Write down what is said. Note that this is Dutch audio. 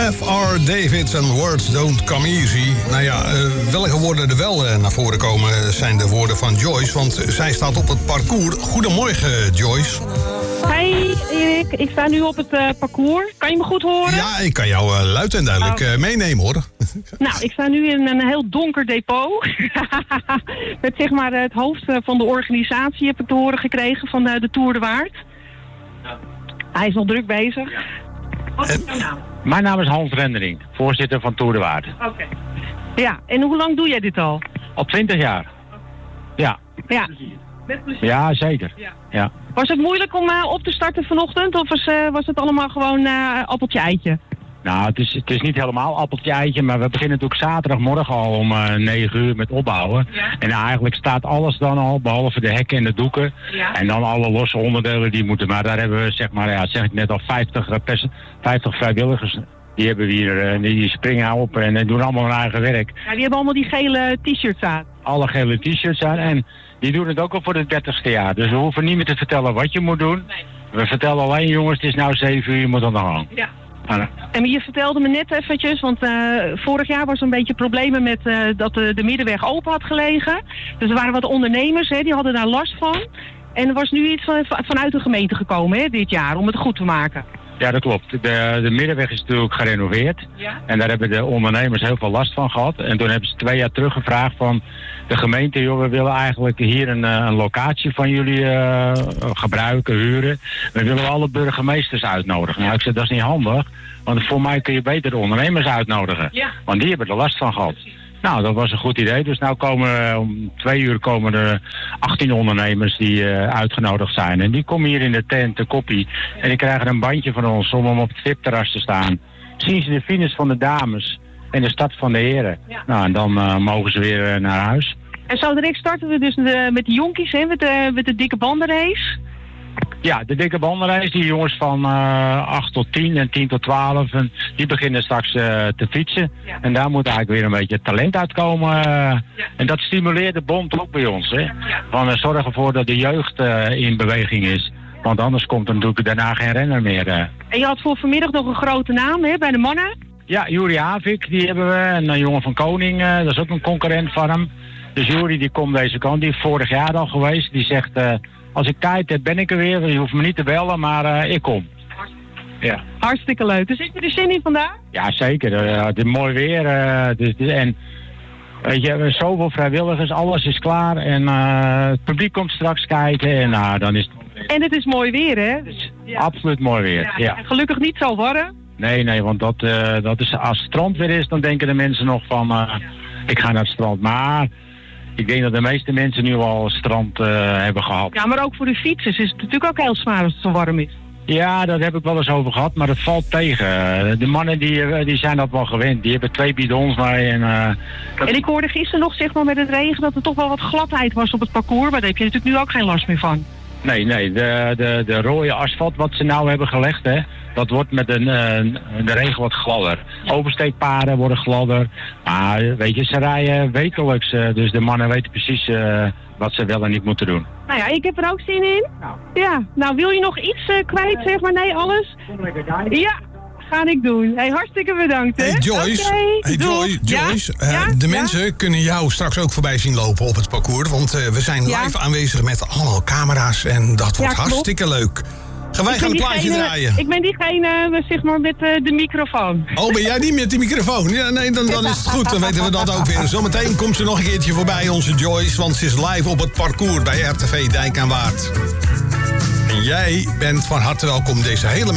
F.R. Davids en Words Don't Come Easy. Nou ja, welke woorden er wel naar voren komen zijn de woorden van Joyce, want zij staat op het parcours. Goedemorgen, Joyce. Hi Erik, ik sta nu op het parcours. Kan je me goed horen? Ja, ik kan jou luid en duidelijk meenemen, hoor. Nou, ik sta nu in een heel donker depot. Met zeg maar het hoofd van de organisatie heb ik te horen gekregen van de Tour de Waard. Hij is nog druk bezig. Ja. Wat is jouw naam? Mijn naam is Hans Rendering, voorzitter van Tour de Waard. Oké. Ja, en hoe lang doe jij dit al? Al 20 jaar. Ja. Ja. Met plezier. Ja, zeker. Ja. Was het moeilijk om op te starten vanochtend? Of was het allemaal gewoon appeltje-eitje? Nou, het is niet helemaal appeltje-eitje, maar we beginnen natuurlijk zaterdagmorgen al om 9 uur met opbouwen. Ja. En eigenlijk staat alles dan al, behalve de hekken en de doeken. Ja. En dan alle losse onderdelen die moeten. Maar daar hebben we, zeg maar, ja, zeg ik net al, 50 vrijwilligers. Die hebben we hier, die springen op en doen allemaal hun eigen werk. Ja, die hebben allemaal die gele t-shirts aan. Alle gele t-shirts aan en die doen het ook al voor het 30ste jaar. Dus we hoeven niet meer te vertellen wat je moet doen. Nee. We vertellen alleen, jongens, het is nou 7 uur, je moet aan de gang. Ja. En je vertelde me net eventjes, want vorig jaar was er een beetje problemen met dat de middenweg open had gelegen. Dus er waren wat ondernemers, hè, die hadden daar last van. En er was nu iets vanuit de gemeente gekomen, hè, dit jaar, om het goed te maken. Ja, dat klopt. De middenweg is natuurlijk gerenoveerd. Ja? En daar hebben de ondernemers heel veel last van gehad. En toen hebben ze 2 jaar terug gevraagd van de gemeente, joh, we willen eigenlijk hier een locatie van jullie gebruiken, huren. We willen alle burgemeesters uitnodigen. Nou, ik zei, dat is niet handig, want voor mij kun je beter de ondernemers uitnodigen. Ja. Want die hebben er last van gehad. Nou, dat was een goed idee. Dus nou om 2 uur komen er 18 ondernemers die uitgenodigd zijn. En die komen hier in de tent, de koppie. En die krijgen een bandje van ons om op het VIP-terras te staan. Zien ze de finish van de dames en de start van de heren. Ja. Nou, en dan mogen ze weer naar huis. En zo direct starten we dus met de jonkies, hè, met de dikke bandenrace. Ja, de dikke bandenrace, die jongens van 8 tot 10 en 10 tot 12, en die beginnen straks te fietsen. Ja. En daar moet eigenlijk weer een beetje talent uitkomen. Ja. En dat stimuleert de bond ook bij ons. Hè? Ja. Van zorg ervoor dat de jeugd in beweging is. Want anders komt er natuurlijk daarna geen renner meer. En je had voor vanmiddag nog een grote naam, hè, bij de mannen? Ja, Juri Havik, die hebben we. En een jongen van Koning, dat is ook een concurrent van hem. Dus Juri die komt deze kant, die is vorig jaar al geweest. Die zegt, als ik tijd heb ben ik er weer. Je hoeft me niet te bellen, maar ik kom. Ja. Hartstikke leuk. Dus zit je er zin in vandaag? Ja, zeker. Het is mooi weer. En weet je, we hebben zoveel vrijwilligers, alles is klaar. En het publiek komt straks kijken. En dan is het... En het is mooi weer, hè? Dus, ja. Absoluut mooi weer, ja. En gelukkig niet zo warm. Nee, want dat is, als het strand weer is, dan denken de mensen nog van... ik ga naar het strand. Maar... ik denk dat de meeste mensen nu al strand hebben gehad. Ja, maar ook voor de fietsers is het natuurlijk ook heel zwaar als het zo warm is. Ja, daar heb ik wel eens over gehad, maar het valt tegen. De mannen die zijn dat wel gewend. Die hebben 2 bidons mee. En ik hoorde gisteren nog, zeg maar, met het regen dat er toch wel wat gladheid was op het parcours. Maar daar heb je natuurlijk nu ook geen last meer van. Nee, de rode asfalt wat ze nou hebben gelegd, hè, dat wordt met de regen wat gladder. Oversteekpaden worden gladder. Maar weet je, ze rijden wekelijks. Dus de mannen weten precies wat ze wel en niet moeten doen. Nou ja, ik heb er ook zin in. Nou. Ja, nou wil je nog iets kwijt, zeg maar? Nee, alles? Ja, ga ik doen. Hey, hartstikke bedankt, hè? Hey Joyce, okay, Joyce, de mensen kunnen jou straks ook voorbij zien lopen op het parcours. Want we zijn live aanwezig met allemaal camera's en dat wordt hartstikke leuk. Wij gaan een plaatje draaien. Ik ben diegene, zeg maar, met de microfoon. Oh, ben jij die met die microfoon? Ja, nee, dan is het goed. Dan weten we dat ook weer. Zometeen komt ze nog een keertje voorbij, onze Joyce. Want ze is live op het parcours bij RTV Dijk en Waard. En jij bent van harte welkom deze hele middag.